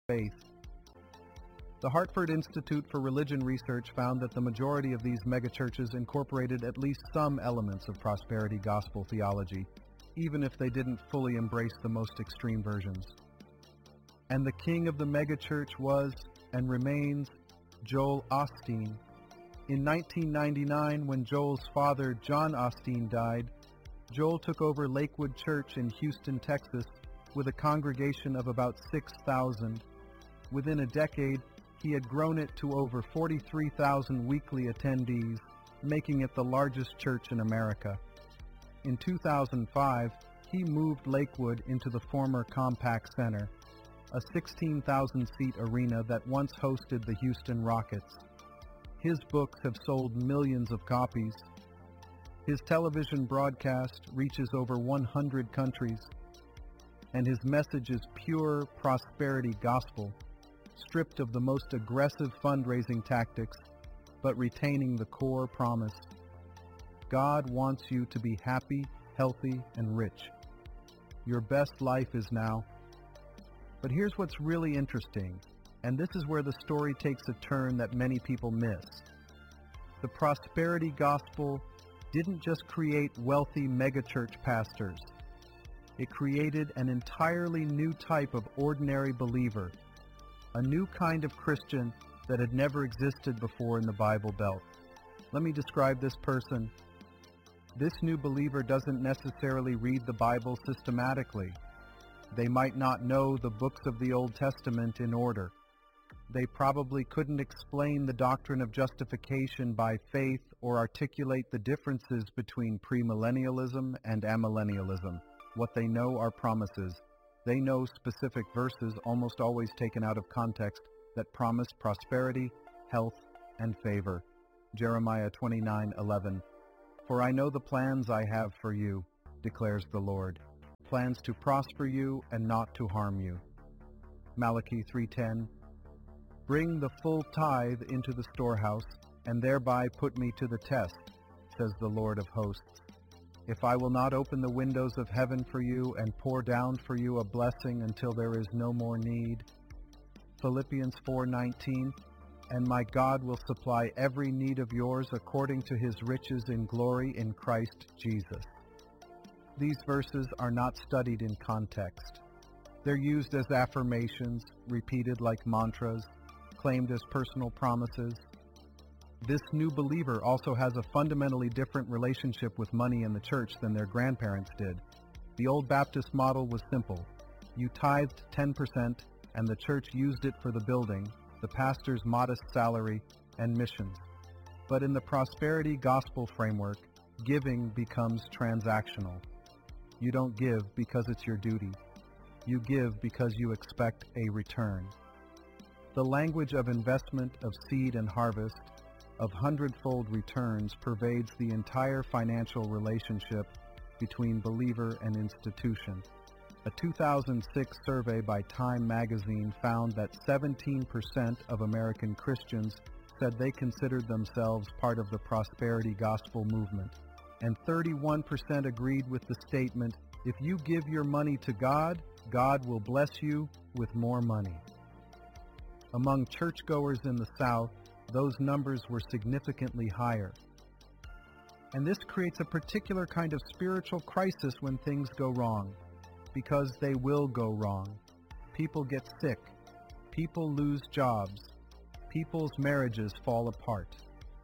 faith. The Hartford Institute for Religion Research found that the majority of these megachurches incorporated at least some elements of prosperity gospel theology, even if they didn't fully embrace the most extreme versions. And the king of the megachurch was, and remains, Joel Osteen. In 1999, when Joel's father, John Osteen, died, Joel took over Lakewood Church in Houston, Texas, with a congregation of about 6,000. Within a decade, he had grown it to over 43,000 weekly attendees, making it the largest church in America. In 2005, he moved Lakewood into the former Compaq Center, a 16,000-seat arena that once hosted the Houston Rockets. His books have sold millions of copies. His television broadcast reaches over 100 countries, and his message is pure prosperity gospel, stripped of the most aggressive fundraising tactics, but retaining the core promise. God wants you to be happy, healthy, and rich. Your best life is now. But here's what's really interesting, and this is where the story takes a turn that many people miss. The prosperity gospel didn't just create wealthy megachurch pastors. It created an entirely new type of ordinary believer, a new kind of Christian that had never existed before in the Bible Belt. Let me describe this person. This new believer doesn't necessarily read the Bible systematically. They might not know the books of the Old Testament in order. They probably couldn't explain the doctrine of justification by faith or articulate the differences between premillennialism and amillennialism. What they know are promises. They know specific verses, almost always taken out of context, that promise prosperity, health, and favor. Jeremiah 29:11. For I know the plans I have for you, declares the Lord, plans to prosper you and not to harm you. Malachi 3:10. Bring the full tithe into the storehouse, and thereby put me to the test, says the Lord of hosts. If I will not open the windows of heaven for you and pour down for you a blessing until there is no more need. Philippians 4:19. And my God will supply every need of yours according to his riches in glory in Christ Jesus. These verses are not studied in context. They're used as affirmations, repeated like mantras, claimed as personal promises. This new believer also has a fundamentally different relationship with money in the church than their grandparents did. The old Baptist model was simple. You tithed 10%, and the church used it for the building, the pastor's modest salary, and missions. But in the prosperity gospel framework, giving becomes transactional. You don't give because it's your duty. You give because you expect a return. The language of investment, of seed and harvest, of hundredfold returns pervades the entire financial relationship between believer and institution. A 2006 survey by Time magazine found that 17% of American Christians said they considered themselves part of the prosperity gospel movement, and 31% agreed with the statement, if you give your money to God, God will bless you with more money. Among churchgoers in the South, those numbers were significantly higher. And this creates a particular kind of spiritual crisis when things go wrong, because they will go wrong. People get sick. People lose jobs. People's marriages fall apart.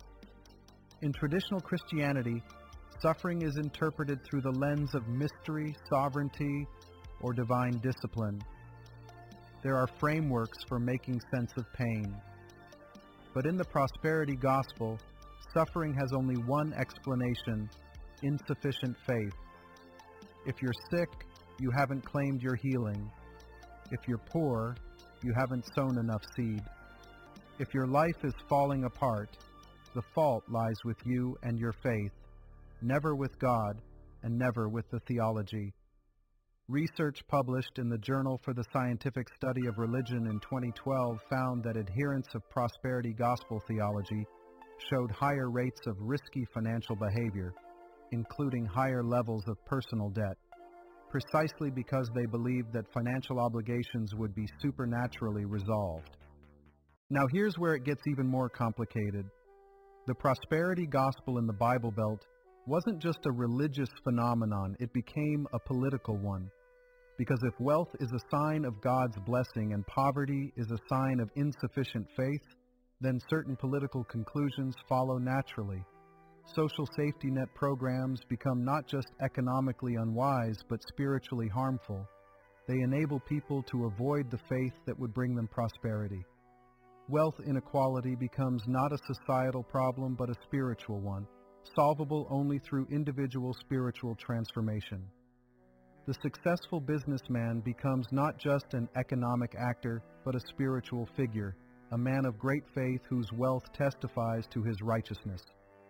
In traditional Christianity, suffering is interpreted through the lens of mystery, sovereignty, or divine discipline. There are frameworks for making sense of pain. But in the prosperity gospel, suffering has only one explanation: insufficient faith. If you're sick, you haven't claimed your healing. If you're poor, you haven't sown enough seed. If your life is falling apart, the fault lies with you and your faith, never with God and never with the theology. Research published in the Journal for the Scientific Study of Religion in 2012 found that adherents of prosperity gospel theology showed higher rates of risky financial behavior, including higher levels of personal debt. precisely because they believed that financial obligations would be supernaturally resolved. Now here's where it gets even more complicated. The prosperity gospel in the Bible Belt wasn't just a religious phenomenon, it became a political one. Because if wealth is a sign of God's blessing and poverty is a sign of insufficient faith, then certain political conclusions follow naturally. Social safety net programs become not just economically unwise, but spiritually harmful. They enable people to avoid the faith that would bring them prosperity. Wealth inequality becomes not a societal problem, but a spiritual one, solvable only through individual spiritual transformation. The successful businessman becomes not just an economic actor, but a spiritual figure, a man of great faith whose wealth testifies to his righteousness.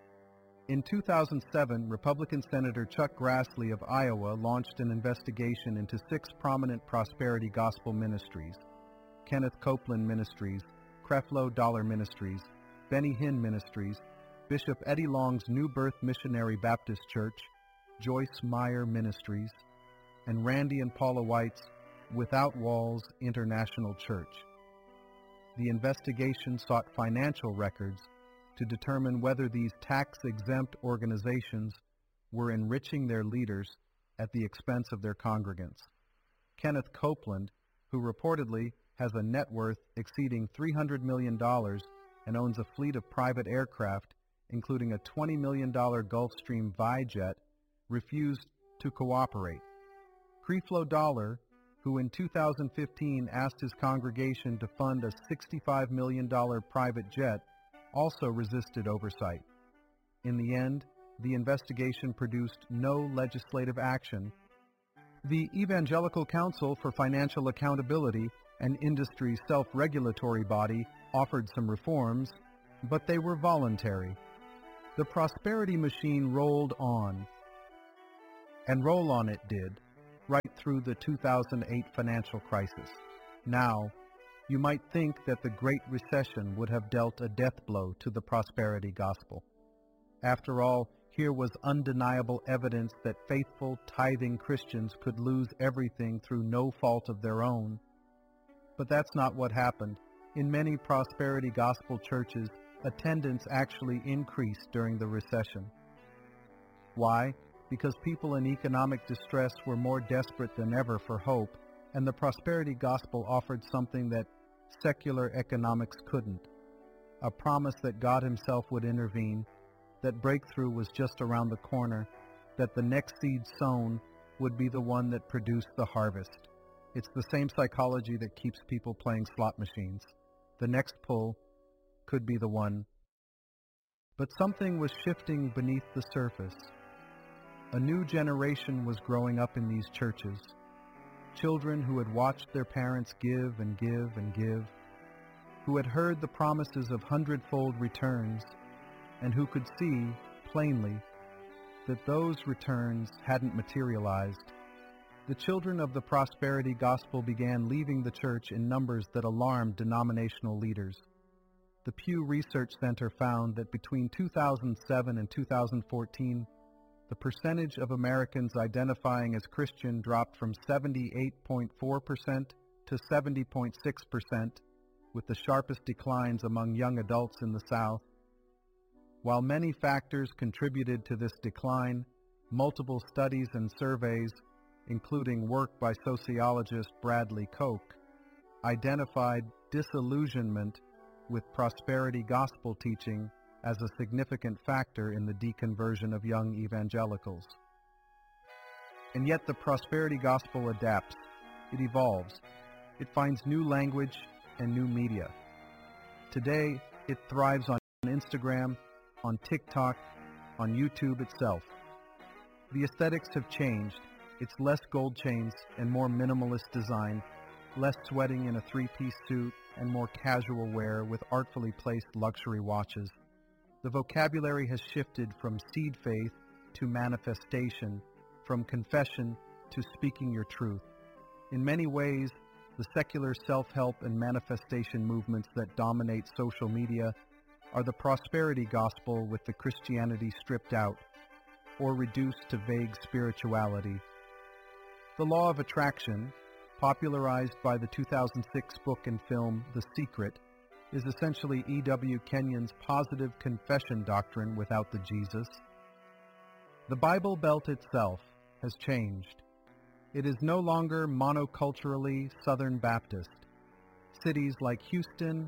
In 2007, Republican Senator Chuck Grassley of Iowa launched an investigation into 6 prominent prosperity gospel ministries: Kenneth Copeland Ministries, Creflo Dollar Ministries, Benny Hinn Ministries, Bishop Eddie Long's New Birth Missionary Baptist Church, Joyce Meyer Ministries, and Randy and Paula White's Without Walls International Church. The investigation sought financial records to determine whether these tax-exempt organizations were enriching their leaders at the expense of their congregants. Kenneth Copeland, who reportedly has a net worth exceeding $300 million and owns a fleet of private aircraft, including a $20 million Gulfstream Vi-jet, refused to cooperate. Creflo Dollar, who in 2015 asked his congregation to fund a $65 million private jet, also resisted oversight. In the end, the investigation produced no legislative action. The Evangelical Council for Financial Accountability, an industry self-regulatory body, offered some reforms, but they were voluntary. The prosperity machine rolled on, and roll on it did, right through the 2008 financial crisis. Now, you might think that the Great Recession would have dealt a death blow to the prosperity gospel. After all, here was undeniable evidence that faithful, tithing Christians could lose everything through no fault of their own. But that's not what happened. In many prosperity gospel churches, attendance actually increased during the recession. Why? Because people in economic distress were more desperate than ever for hope, and the prosperity gospel offered something that secular economics couldn't: a promise that God Himself would intervene, that breakthrough was just around the corner, that the next seed sown would be the one that produced the harvest. It's the same psychology that keeps people playing slot machines. The next pull could be the one. But something was shifting beneath the surface. A new generation was growing up in these churches. Children who had watched their parents give and give and give, who had heard the promises of hundredfold returns, and who could see, plainly, that those returns hadn't materialized. The children of the prosperity gospel began leaving the church in numbers that alarmed denominational leaders. The Pew Research Center found that between 2007 and 2014, the percentage of Americans identifying as Christian dropped from 78.4% to 70.6%, with the sharpest declines among young adults in the South. While many factors contributed to this decline, multiple studies and surveys, including work by sociologist Bradley Koch, identified disillusionment with prosperity gospel teaching as a significant factor in the deconversion of young evangelicals. And yet the prosperity gospel adapts, it evolves, it finds new language and new media. Today, it thrives on Instagram, on TikTok, on YouTube itself. The aesthetics have changed. It's less gold chains and more minimalist design, less sweating in a three-piece suit and more casual wear with artfully placed luxury watches. The vocabulary has shifted from seed faith to manifestation, from confession to speaking your truth. In many ways, the secular self-help and manifestation movements that dominate social media are the prosperity gospel with the Christianity stripped out or reduced to vague spirituality. The law of attraction, popularized by the 2006 book and film The Secret, is essentially E.W. Kenyon's positive confession doctrine without the Jesus. The Bible Belt itself has changed. It is no longer monoculturally Southern Baptist. Cities like Houston,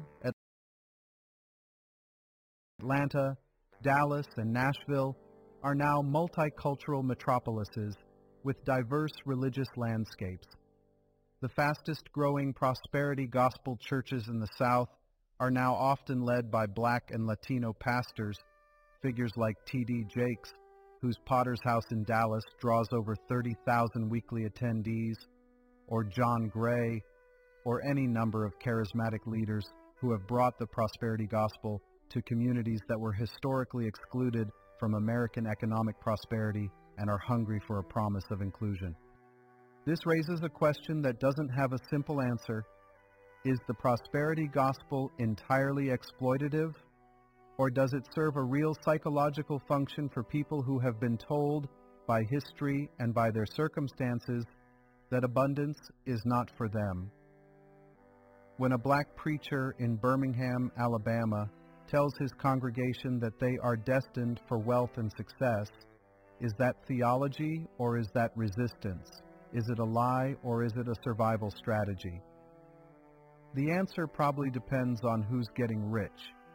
Atlanta, Dallas, and Nashville are now multicultural metropolises with diverse religious landscapes. The fastest-growing prosperity gospel churches in the South are now often led by Black and Latino pastors, figures like T.D. Jakes, whose Potter's House in Dallas draws over 30,000 weekly attendees, or John Gray, or any number of charismatic leaders who have brought the prosperity gospel to communities that were historically excluded from American economic prosperity and are hungry for a promise of inclusion. This raises a question that doesn't have a simple answer. Is the prosperity gospel entirely exploitative, or does it serve a real psychological function for people who have been told by history and by their circumstances that abundance is not for them? When a black preacher in Birmingham, Alabama, tells his congregation that they are destined for wealth and success, is that theology or is that resistance? Is it a lie or is it a survival strategy? The answer probably depends on who's getting rich.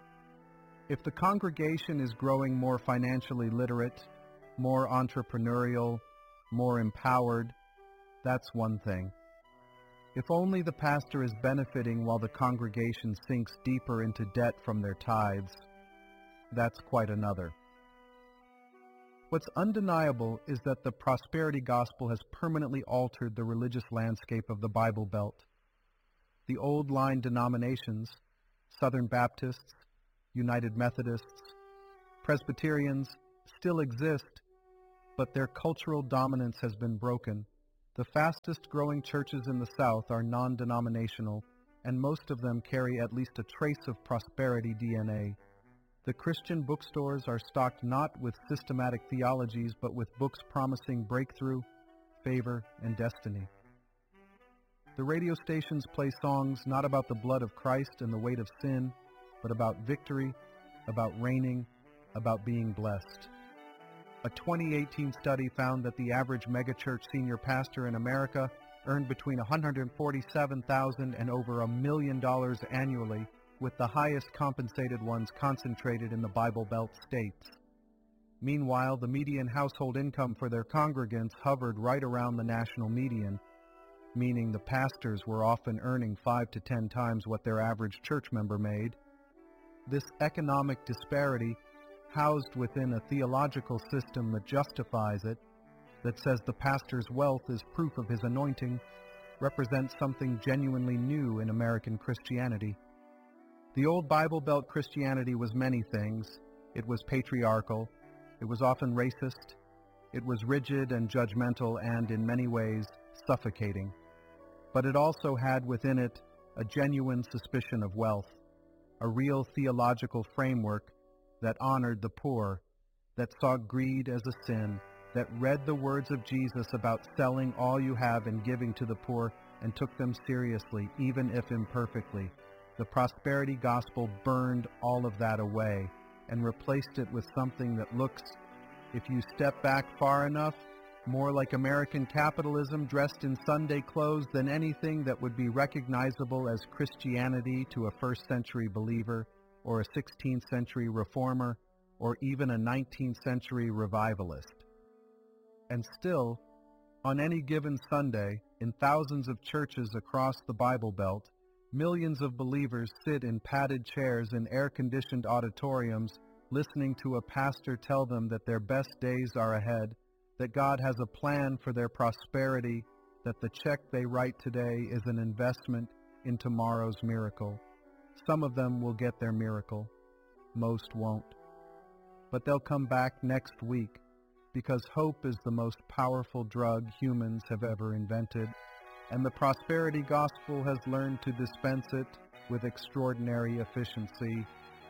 If the congregation is growing more financially literate, more entrepreneurial, more empowered, that's one thing. If only the pastor is benefiting while the congregation sinks deeper into debt from their tithes, that's quite another. What's undeniable is that the prosperity gospel has permanently altered the religious landscape of the Bible Belt. The old line denominations, Southern Baptists, United Methodists, Presbyterians, still exist, but their cultural dominance has been broken. The fastest growing churches in the South are non-denominational, and most of them carry at least a trace of prosperity DNA. The Christian bookstores are stocked not with systematic theologies, but with books promising breakthrough, favor, and destiny. The radio stations play songs not about the blood of Christ and the weight of sin, but about victory, about reigning, about being blessed. A 2018 study found that the average megachurch senior pastor in America earned between $147,000 and over $1 million annually, with the highest compensated ones concentrated in the Bible Belt states. Meanwhile, the median household income for their congregants hovered right around the national median, meaning the pastors were often earning 5 to 10 times what their average church member made. This economic disparity, housed within a theological system that justifies it, that says the pastor's wealth is proof of his anointing, represents something genuinely new in American Christianity. The old Bible Belt Christianity was many things. It was patriarchal, it was often racist, it was rigid and judgmental and, in many ways, suffocating. But it also had within it a genuine suspicion of wealth, a real theological framework that honored the poor, that saw greed as a sin, that read the words of Jesus about selling all you have and giving to the poor and took them seriously, even if imperfectly. The prosperity gospel burned all of that away and replaced it with something that looks, if you step back far enough, more like American capitalism dressed in Sunday clothes than anything that would be recognizable as Christianity to a first-century believer, or a 16th century reformer, or even a 19th century revivalist. And still, on any given Sunday, in thousands of churches across the Bible Belt, millions of believers sit in padded chairs in air-conditioned auditoriums listening to a pastor tell them that their best days are ahead, that God has a plan for their prosperity, that the check they write today is an investment in tomorrow's miracle. Some of them will get their miracle. Most won't. But they'll come back next week because hope is the most powerful drug humans have ever invented, and the prosperity gospel has learned to dispense it with extraordinary efficiency.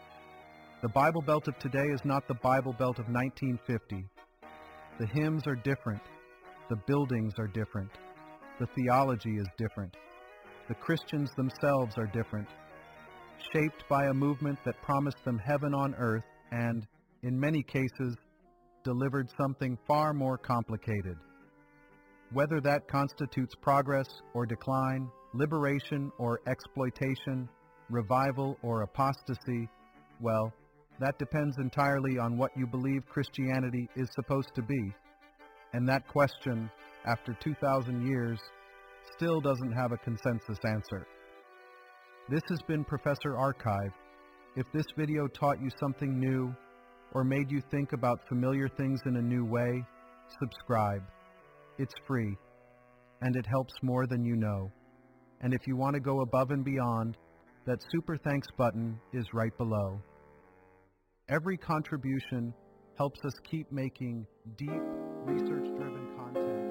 The Bible Belt of today is not the Bible Belt of 1950. The hymns are different. The buildings are different. The theology is different. The Christians themselves are different, shaped by a movement that promised them heaven on earth and, in many cases, delivered something far more complicated. Whether that constitutes progress or decline, liberation or exploitation, revival or apostasy, well, that depends entirely on what you believe Christianity is supposed to be. And that question, after 2,000 years, still doesn't have a consensus answer. This has been Professor Archive. If this video taught you something new or made you think about familiar things in a new way, subscribe. It's free, and it helps more than you know. And if you want to go above and beyond, that super thanks button is right below. Every contribution helps us keep making deep, research-driven content.